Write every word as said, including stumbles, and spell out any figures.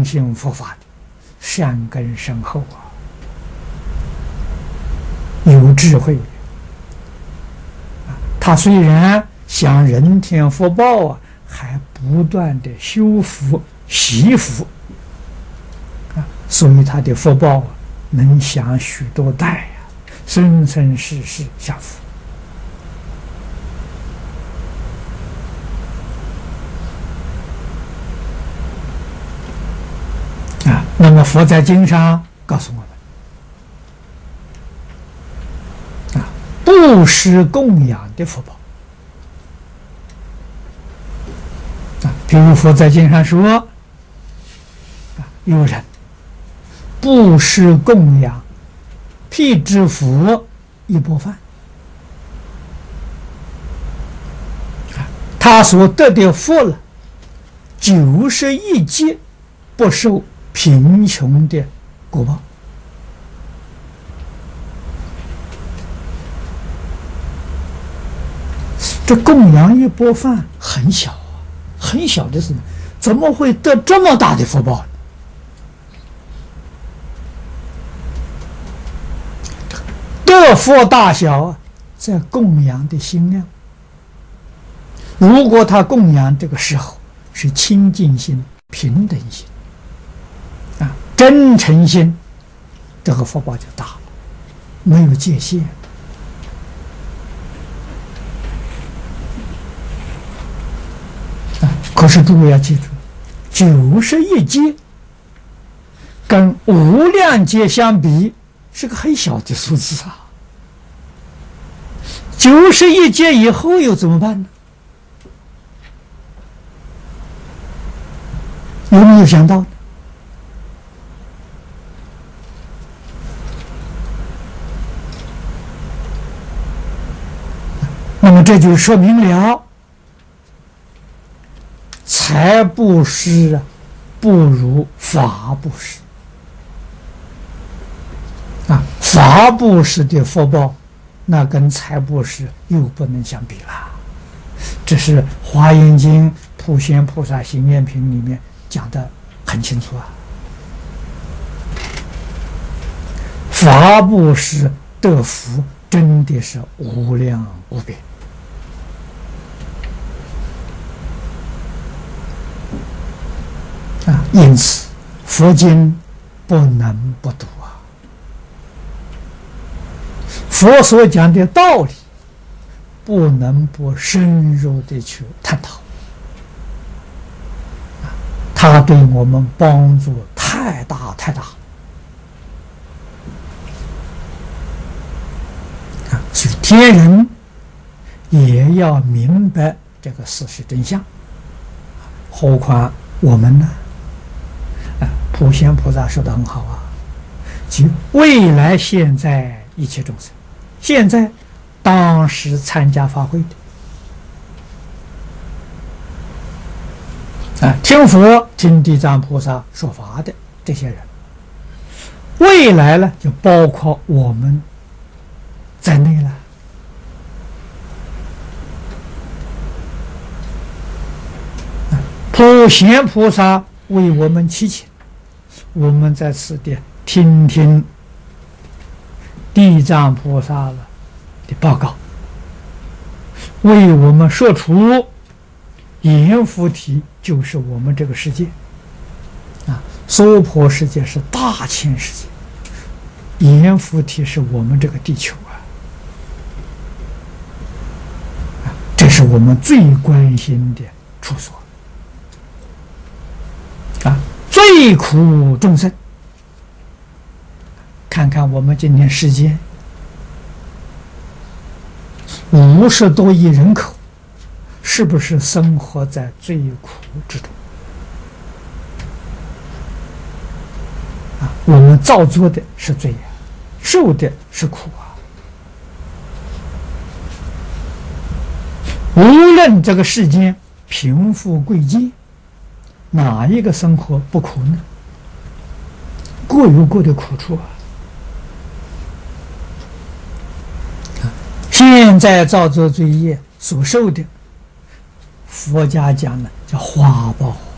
信佛法的，善根深厚啊，有智慧。他虽然享人天福报啊，还不断的修福习福啊，所以他的福报啊，能享许多代呀、啊，生生世世享福。啊，那么佛在经上告诉我们，啊，布施供养的福报。啊，比如佛在经上说，啊，有人布施供养辟支佛一钵饭，啊，他所得的福了，九十一劫不受贫穷的果报。这供养一钵饭很小啊，很小的事，怎么会得这么大的福报呢？得福大小啊，在供养的心量。如果他供养这个时候是清净心、平等心啊、真诚心，这个福报就大了，没有界限。啊，可是诸位要记住，九十一劫跟无量劫相比，是个很小的数字啊。九十一劫以后又怎么办呢？有没有想到呢？那么这就说明了，财布施啊，不如法布施啊。法布施的福报，那跟财布施又不能相比了。这是《华严经·普贤菩萨行愿品》里面讲得很清楚啊。法布施得福真的是无量无边啊！因此佛经不能不读啊。佛所讲的道理，不能不深入的去探讨。它对我们帮助太大太大啊！所以天人也要明白这个事实真相，何况我们呢？啊，普贤菩萨说得很好啊，即未来现在一切众生，现在当时参加法会的啊，听佛听地藏菩萨说法的这些人，未来呢就包括我们在内了。啊，普贤菩萨为我们祈请，我们在此地听听地藏菩萨的报告，为我们说出阎浮提就是我们这个世界啊，娑婆世界是大千世界，阎浮提是我们这个地球啊，啊，这是我们最关心的处所啊，最苦众生。看看我们今天世界五十多亿人口，是不是生活在最苦之中啊？我们造作的是罪啊，受的是苦啊。无论这个世间贫富贵贱，哪一个生活不苦呢？各有各的苦处啊。现在造作罪业所受的，佛家讲呢叫花报。